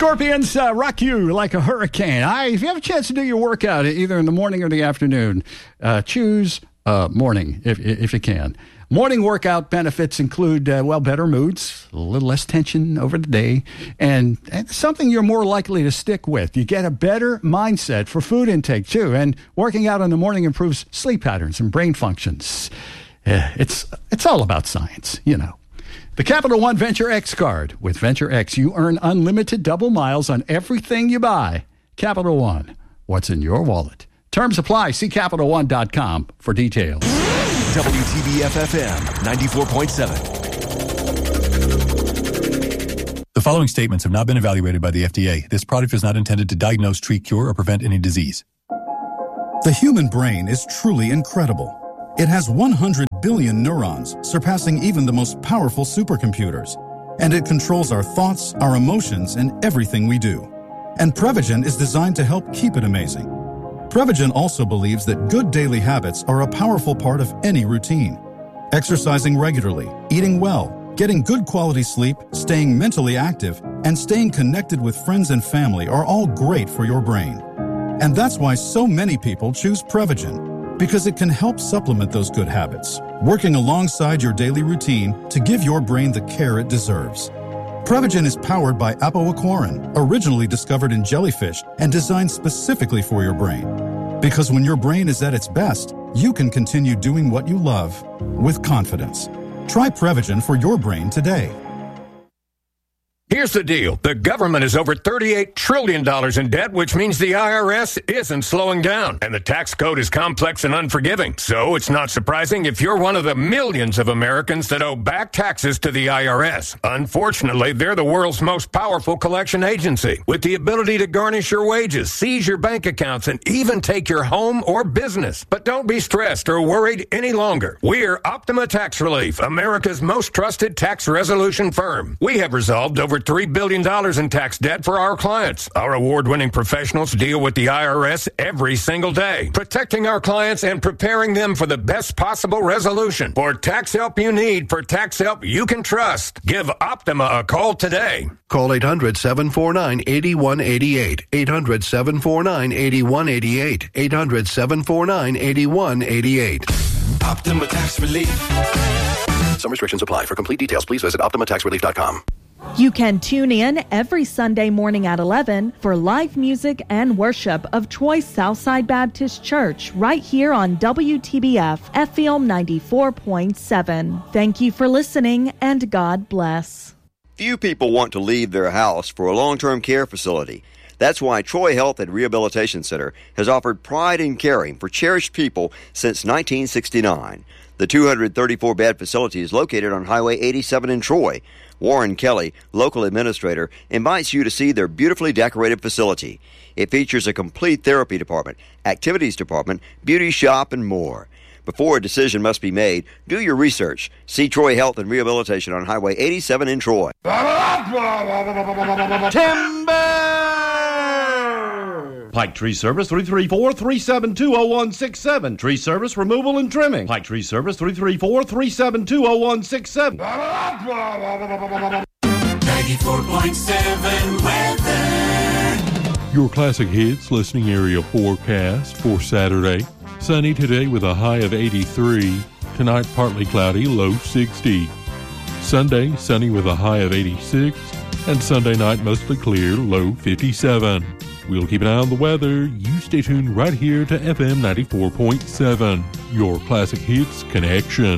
Scorpions rock you like a hurricane. If you have a chance to do your workout either in the morning or the afternoon, choose morning if you can. Morning workout benefits include, better moods, a little less tension over the day, and something you're more likely to stick with. You get a better mindset for food intake, too, and working out in the morning improves sleep patterns and brain functions. It's all about science, you know. The Capital One Venture X card. With Venture X, you earn unlimited double miles on everything you buy. Capital One, what's in your wallet? Terms apply. See CapitalOne.com for details. WTBF-FM 94.7. The following statements have not been evaluated by the FDA. This product is not intended to diagnose, treat, cure, or prevent any disease. The human brain is truly incredible. It has 100 billion neurons, surpassing even the most powerful supercomputers. And it controls our thoughts, our emotions, and everything we do. And Prevagen is designed to help keep it amazing. Prevagen also believes that good daily habits are a powerful part of any routine. Exercising regularly, eating well, getting good quality sleep, staying mentally active, and staying connected with friends and family are all great for your brain. And that's why so many people choose Prevagen, because it can help supplement those good habits, working alongside your daily routine to give your brain the care it deserves. Prevagen is powered by apoaquarin, originally discovered in jellyfish and designed specifically for your brain. Because when your brain is at its best, you can continue doing what you love with confidence. Try Prevagen for your brain today. Here's the deal. The government is over $38 trillion in debt, which means the IRS isn't slowing down. And the tax code is complex and unforgiving. So it's not surprising if you're one of the millions of Americans that owe back taxes to the IRS. Unfortunately, they're the world's most powerful collection agency, with the ability to garnish your wages, seize your bank accounts, and even take your home or business. But don't be stressed or worried any longer. We're Optima Tax Relief, America's most trusted tax resolution firm. We have resolved over $3 billion in tax debt for our clients. Our award-winning professionals deal with the IRS every single day, protecting our clients and preparing them for the best possible resolution. For tax help you need, for tax help you can trust, give Optima a call today. Call 800-749-8188. 800-749-8188. 800-749-8188. Optima Tax Relief. Some restrictions apply. For complete details, please visit OptimaTaxRelief.com. You can tune in every Sunday morning at 11 for live music and worship of Troy Southside Baptist Church right here on WTBF FM 94.7. Thank you for listening, and God bless. Few people want to leave their house for a long-term care facility. That's why Troy Health and Rehabilitation Center has offered pride in caring for cherished people since 1969. The 234-bed facility is located on Highway 87 in Troy. Warren Kelly, local administrator, invites you to see their beautifully decorated facility. It features a complete therapy department, activities department, beauty shop, and more. Before a decision must be made, do your research. See Troy Health and Rehabilitation on Highway 87 in Troy. Timber! Pike Tree Service, 334-372-0167. Tree Service, removal and trimming. Pike Tree Service, 334-372-0167. 94.7 weather. Your classic hits listening area forecast for Saturday. Sunny today with a high of 83. Tonight partly cloudy, low 60. Sunday sunny with a high of 86. And Sunday night mostly clear, low 57. We'll keep an eye on the weather. You stay tuned right here to FM 94.7, your classic hits connection.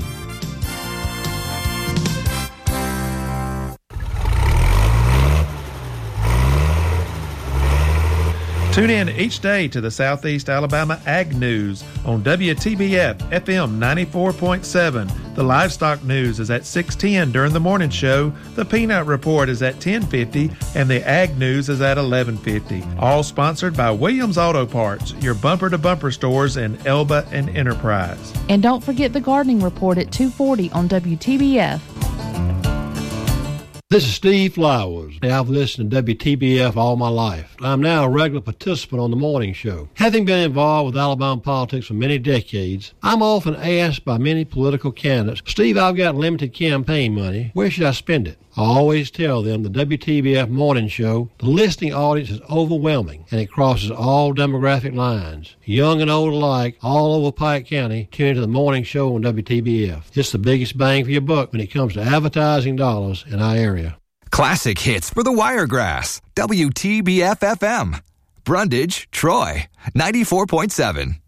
Tune in each day to the Southeast Alabama Ag News on WTBF FM 94.7. The Livestock News is at 6:10 during the morning show. The Peanut Report is at 10:50, and the Ag News is at 11:50. All sponsored by Williams Auto Parts, your bumper-to-bumper stores in Elba and Enterprise. And don't forget the Gardening Report at 2:40 on WTBF. This is Steve Flowers. I've listened to WTBF all my life. I'm now a regular participant on the morning show. Having been involved with Alabama politics for many decades, I'm often asked by many political candidates, Steve, I've got limited campaign money. Where should I spend it? I always tell them the WTBF Morning Show, the listening audience is overwhelming, and it crosses all demographic lines. Young and old alike, all over Pike County, tune into the morning show on WTBF. It's the biggest bang for your buck when it comes to advertising dollars in our area. Classic hits for the Wiregrass. WTBF-FM. Brundage, Troy, 94.7.